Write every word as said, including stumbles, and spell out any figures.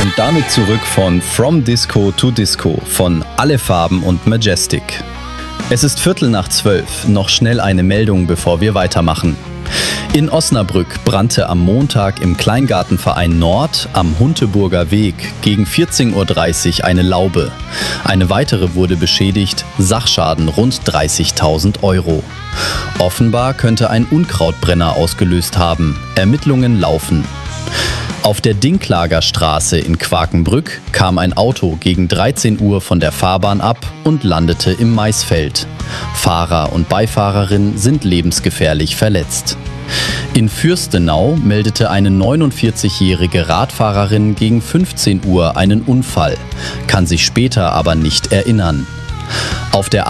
Und damit zurück von From Disco to Disco von Alle Farben und Majestic. Es ist Viertel nach zwölf, noch schnell eine Meldung, bevor wir weitermachen. In Osnabrück brannte am Montag im Kleingartenverein Nord am Hunteburger Weg gegen vierzehn Uhr dreißig eine Laube. Eine weitere wurde beschädigt, Sachschaden rund dreißigtausend Euro. Offenbar könnte ein Unkrautbrenner ausgelöst haben. Ermittlungen laufen. Auf der Dinklager Straße in Quakenbrück kam ein Auto gegen dreizehn Uhr von der Fahrbahn ab und landete im Maisfeld. Fahrer und Beifahrerin sind lebensgefährlich verletzt. In Fürstenau meldete eine neunundvierzigjährige Radfahrerin gegen fünfzehn Uhr einen Unfall, kann sich später aber nicht erinnern. Auf der